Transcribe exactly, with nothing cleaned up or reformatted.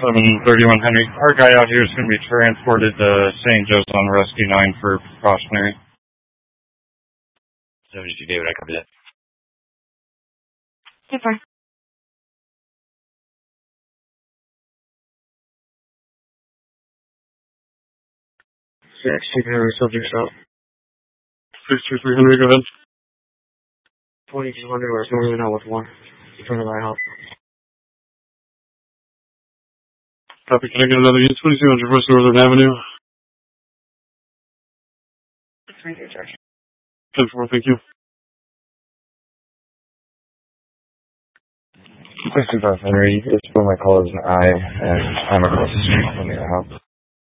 seven thirty-one Henry. Our guy out here is going to be transported to Saint Joe's on Rescue nine for precautionary. seventy-two David, I copy that. Super. Six, two Henry, subject out. six two three Henry, go ahead. twenty-two hundred, we're going out with one. Turn the light off. Copy, can I get another unit? twenty-two hundred West Northern Avenue. That's right here, George. ten four, thank you. sixty-five Henry, it's for my call is an I, and I'm across the street from your help.